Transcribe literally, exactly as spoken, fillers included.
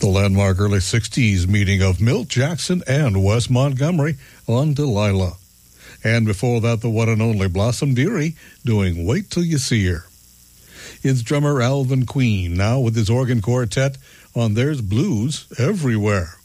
The landmark early sixties meeting of Milt Jackson and Wes Montgomery on Delilah. And before that, the one and only Blossom Dearie doing Wait Till You See Her. It's drummer Alvin Queen now with his organ quartet on There's Blues Everywhere.